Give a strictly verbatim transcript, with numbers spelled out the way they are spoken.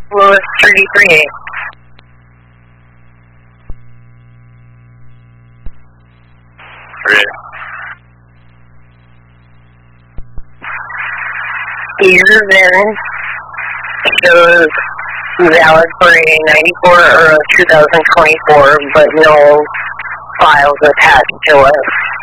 Louis thirty-three. Your VIN shows valid for a ninety-four or a two thousand twenty-four, but no files attached to it.